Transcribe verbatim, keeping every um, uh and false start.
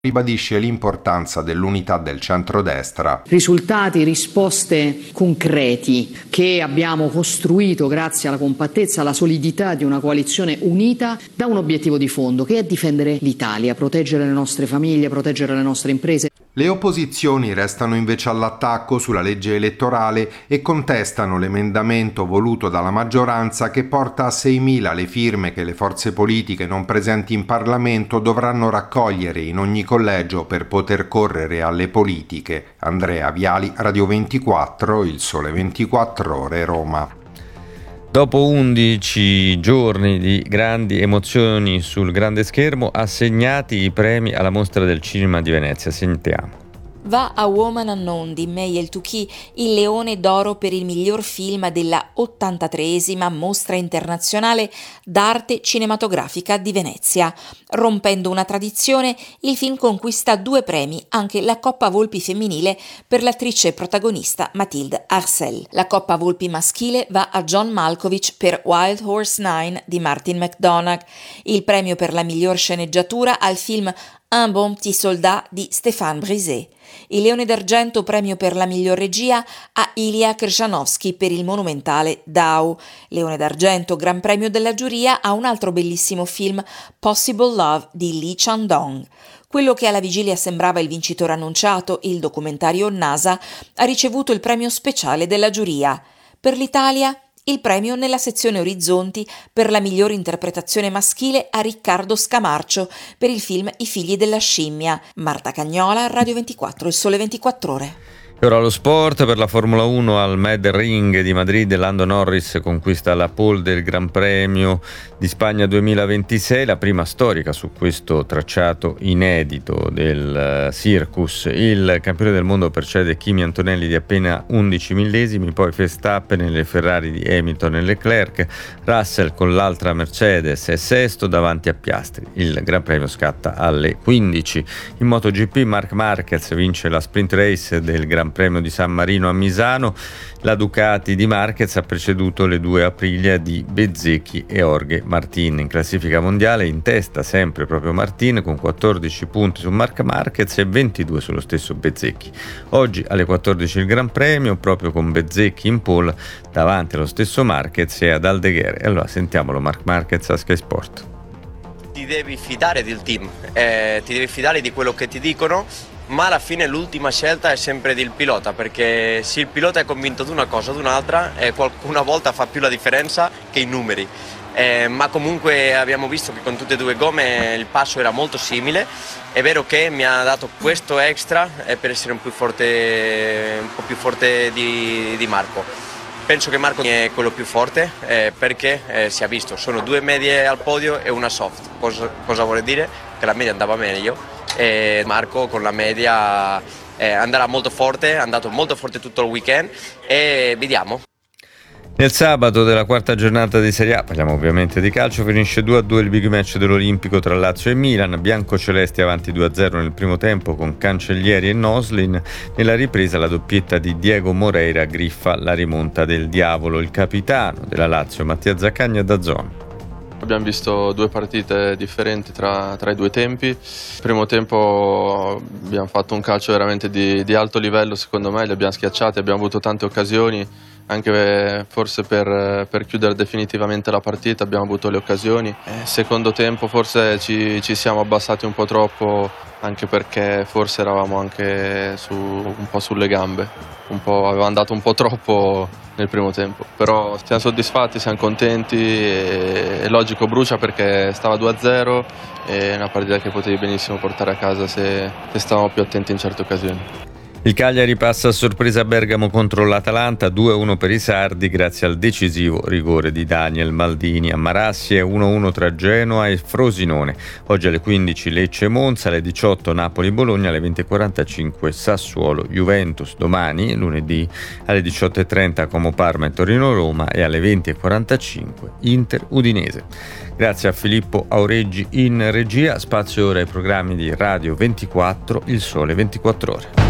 ribadisce l'importanza dell'unità del centrodestra. Risultati, risposte concreti che abbiamo costruito grazie alla compattezza, alla solidità di una coalizione unita da un obiettivo di fondo che è difendere l'Italia, proteggere le nostre famiglie, proteggere le nostre imprese. Le opposizioni restano invece all'attacco sulla legge elettorale e contestano l'emendamento voluto dalla maggioranza che porta a seimila le firme che le forze politiche non presenti in Parlamento dovranno raccogliere in ogni collegio per poter correre alle politiche. Andrea Viali, Radio ventiquattro, Il Sole ventiquattro Ore, Roma. Dopo undici giorni di grandi emozioni sul grande schermo, assegnati i premi alla Mostra del Cinema di Venezia. Sentiamo. Va a Woman Unknown di May El-Touki il Leone d'Oro per il miglior film della ottantatreesima Mostra Internazionale d'Arte Cinematografica di Venezia. Rompendo una tradizione, il film conquista due premi, anche la Coppa Volpi femminile per l'attrice protagonista Mathilde Arcel. La Coppa Volpi maschile va a John Malkovich per Wild Horse nove di Martin McDonagh. Il premio per la miglior sceneggiatura al film Un bon petit soldat di Stéphane Brisé. Il Leone d'Argento, premio per la miglior regia, a Ilya Krjanovsky per il monumentale Dao. Leone d'Argento, gran premio della giuria, a un altro bellissimo film, Possible Love di Lee Chan-dong. Quello che alla vigilia sembrava il vincitore annunciato, il documentario NASA, ha ricevuto il premio speciale della giuria. Per l'Italia, il premio nella sezione Orizzonti per la migliore interpretazione maschile a Riccardo Scamarcio per il film I figli della scimmia. Marta Cagnola, Radio ventiquattro, Il Sole ventiquattro Ore. E ora lo sport. Per la Formula uno al Mad Ring di Madrid, Lando Norris conquista la pole del Gran Premio di Spagna duemilaventisei, la prima storica su questo tracciato inedito del uh, Circus. Il campione del mondo precede Kimi Antonelli di appena undici millesimi, poi Verstappen e le Ferrari di Hamilton e Leclerc, Russell con l'altra Mercedes è sesto davanti a Piastri. Il Gran Premio scatta alle quindici. In MotoGP Marc Marquez vince la sprint race del Gran Premio di San Marino a Misano. La Ducati di Marquez ha preceduto le due Aprilia di Bezzecchi e Jorge Martin. In classifica mondiale in testa sempre proprio Martin con quattordici punti su Marc Marquez e ventidue sullo stesso Bezzecchi. Oggi alle quattordici il Gran Premio, proprio con Bezzecchi in pole davanti allo stesso Marquez e ad Aldeguer. E allora sentiamolo Marc Marquez a Sky Sport. Ti devi fidare del team, eh, ti devi fidare di quello che ti dicono, ma alla fine l'ultima scelta è sempre del pilota, perché se il pilota è convinto di una cosa o di un'altra, eh, qualcuna volta fa più la differenza che i numeri. Eh, ma comunque abbiamo visto che con tutte e due gomme il passo era molto simile. È vero che mi ha dato questo extra eh, per essere un, più forte, un po' più forte di, di Marco. Penso che Marco è quello più forte eh, perché eh, si è visto, sono due medie al podio e una soft. Cosa, cosa vuole dire? Che la media andava meglio e Marco con la media eh, andrà molto forte, è andato molto forte tutto il weekend e vediamo. Nel sabato della quarta giornata di Serie A, parliamo ovviamente di calcio, finisce due a due il big match dell'Olimpico tra Lazio e Milan, biancocelesti avanti due a zero nel primo tempo con Cancellieri e Noslin. Nella ripresa la doppietta di Diego Moreira griffa la rimonta del Diavolo. Il capitano della Lazio, Mattia Zaccagni, da zona. Abbiamo visto due partite differenti tra, tra i due tempi. Il primo tempo abbiamo fatto un calcio veramente di, di alto livello, secondo me, li abbiamo schiacciati, abbiamo avuto tante occasioni, anche forse per, per chiudere definitivamente la partita abbiamo avuto le occasioni. Eh, secondo tempo forse ci, ci siamo abbassati un po' troppo, anche perché forse eravamo anche su, un po' sulle gambe, un po', avevamo dato un po' troppo nel primo tempo, però siamo soddisfatti, siamo contenti e, e logico brucia perché stava due a zero e è una partita che potevi benissimo portare a casa se, se stavamo più attenti in certe occasioni. Il Cagliari passa a sorpresa a Bergamo contro l'Atalanta, due a uno per i sardi grazie al decisivo rigore di Daniel Maldini. A Marassi è uno a uno tra Genoa e Frosinone. Oggi alle quindici Lecce Monza, alle diciotto Napoli Bologna, alle venti e quarantacinque Sassuolo Juventus. Domani, lunedì, alle diciotto e trenta Como Parma e Torino Roma e alle venti e quarantacinque Inter Udinese. Grazie a Filippo Aureggi in regia. Spazio ora ai programmi di Radio ventiquattro, Il Sole ventiquattro Ore.